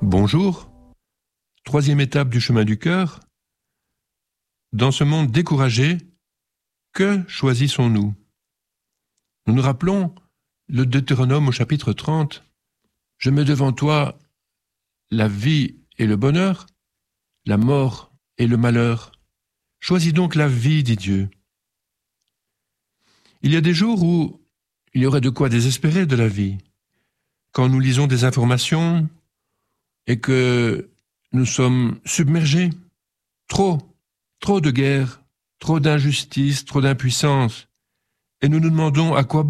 Bonjour, troisième étape du chemin du cœur. Dans ce monde découragé, que choisissons-nous? Nous nous rappelons le Deutéronome au chapitre 30. « Je mets devant toi la vie et le bonheur, la mort et le malheur. Choisis donc la vie, dit Dieu. » Il y a des jours où il y aurait de quoi désespérer de la vie. Quand nous lisons des informations et que nous sommes submergés, trop de guerre, trop d'injustice, trop d'impuissance, et nous nous demandons à quoi